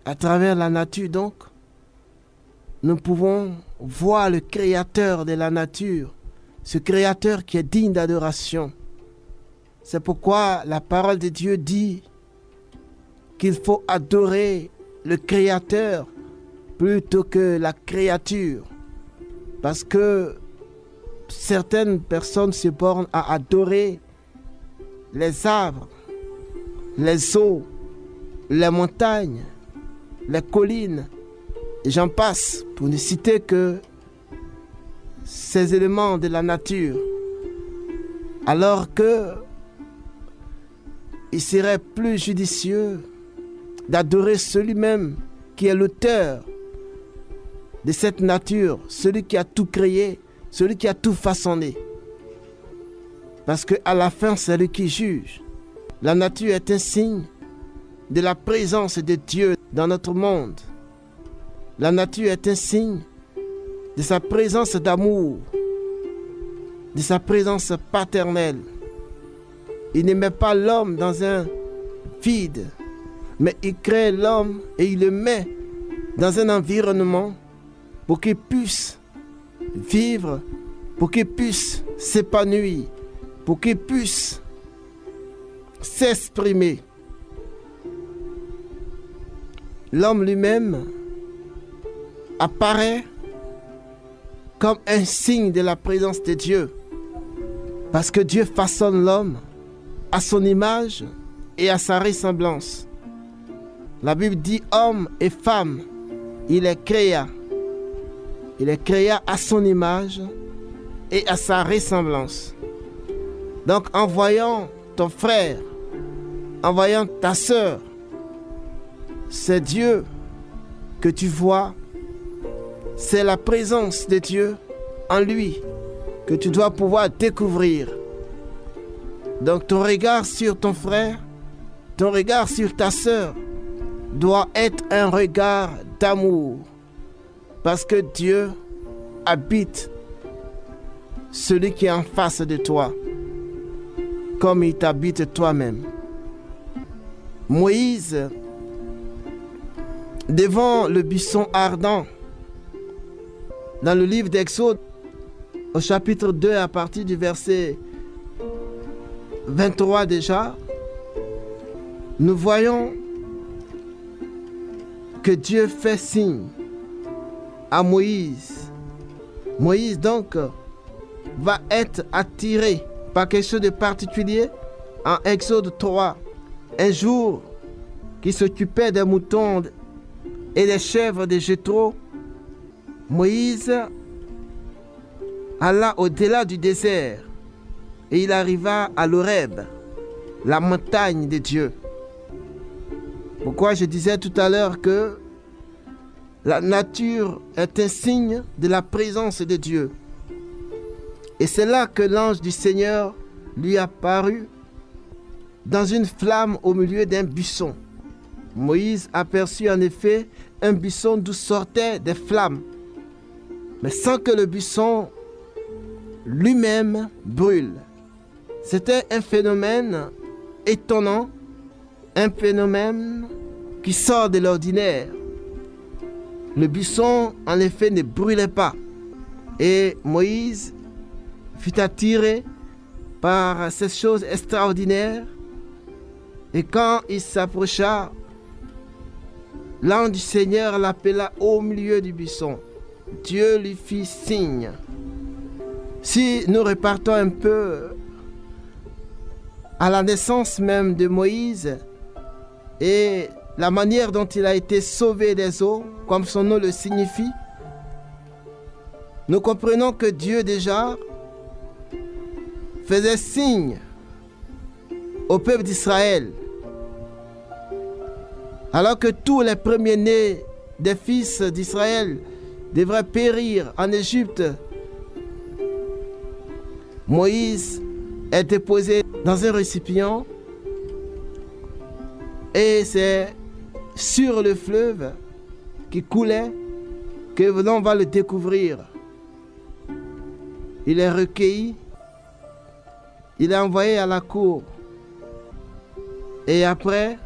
À travers la nature, donc, nous pouvons voir le Créateur de la nature, ce Créateur qui est digne d'adoration. C'est pourquoi la parole de Dieu dit qu'il faut adorer le Créateur plutôt que la créature. Parce que certaines personnes se bornent à adorer les arbres, les eaux, les montagnes, les collines, et j'en passe pour ne citer que ces éléments de la nature. Alors que il serait plus judicieux d'adorer celui-même qui est l'auteur de cette nature, celui qui a tout créé, celui qui a tout façonné. Parce qu'à la fin, c'est lui qui juge. La nature est un signe de la présence de Dieu dans notre monde. La nature est un signe de sa présence d'amour, de sa présence paternelle. Il ne met pas l'homme dans un vide, mais il crée l'homme et il le met dans un environnement pour qu'il puisse vivre, pour qu'il puisse s'épanouir, pour qu'il puisse s'exprimer. L'homme lui-même apparaît comme un signe de la présence de Dieu, parce que Dieu façonne l'homme à son image et à sa ressemblance. La Bible dit homme et femme, il les créa. Il les créa à son image et à sa ressemblance. Donc en voyant ton frère, en voyant ta sœur, c'est Dieu que tu vois. C'est la présence de Dieu en lui que tu dois pouvoir découvrir. Donc ton regard sur ton frère, ton regard sur ta sœur doit être un regard d'amour. Parce que Dieu habite celui qui est en face de toi, comme il t'habite toi-même. Moïse, devant le buisson ardent, dans le livre d'Exode, au chapitre 2, à partir du verset 23 déjà, nous voyons que Dieu fait signe à Moïse. Moïse donc va être attiré par quelque chose de particulier en Exode 3. Un jour, qui s'occupait des moutons et des chèvres de Jéthro, Moïse alla au-delà du désert et il arriva à l'Horeb, la montagne de Dieu. Pourquoi je disais tout à l'heure que la nature est un signe de la présence de Dieu. Et c'est là que l'ange du Seigneur lui apparut dans une flamme au milieu d'un buisson. Moïse aperçut en effet un buisson d'où sortaient des flammes, mais sans que le buisson lui-même brûle. C'était un phénomène étonnant, un phénomène qui sort de l'ordinaire. Le buisson, en effet, ne brûlait pas. Et Moïse fut attiré par cette chose extraordinaire. Et quand il s'approcha, l'ange du Seigneur l'appela au milieu du buisson. Dieu lui fit signe. Si nous repartons un peu à la naissance même de Moïse et la manière dont il a été sauvé des eaux, comme son nom le signifie, nous comprenons que Dieu déjà faisait signe au peuple d'Israël. Alors que tous les premiers-nés des fils d'Israël devraient périr en Égypte, Moïse est déposé dans un récipient et c'est sur le fleuve qui coulait que l'on va le découvrir. Il est recueilli, il est envoyé à la cour et après